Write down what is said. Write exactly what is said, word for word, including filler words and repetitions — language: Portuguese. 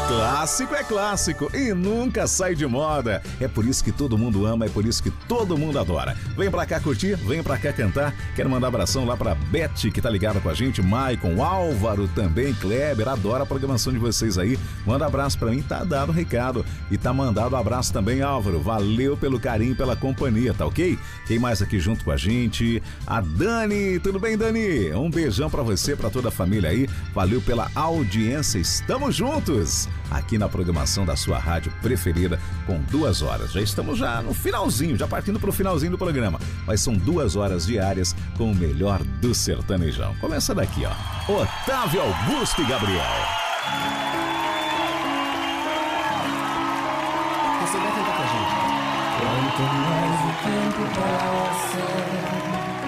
Clássico é clássico e nunca sai de moda. É por isso que todo mundo ama, é por isso que todo mundo adora. Vem pra cá curtir, vem pra cá cantar. Quero mandar um abração lá pra Beth, que tá ligada com a gente, Maicon, Álvaro também, Kleber, adora a programação de vocês aí. Manda abraço pra mim, tá dado o recado. E tá mandado um abraço também, Álvaro. Valeu pelo carinho, pela companhia, tá ok? Quem mais aqui junto com a gente? A Dani, tudo bem, Dani? Um beijão pra você, pra toda a família aí. Valeu pela audiência, estamos juntos aqui na programação da sua rádio preferida com duas horas. Já estamos já no finalzinho, já partindo pro finalzinho do programa, mas são duas horas diárias com o melhor do sertanejão. Começa daqui, ó, Otávio Augusto e Gabriel. Você vai cantar com a gente. Quanto mais o tempo passa,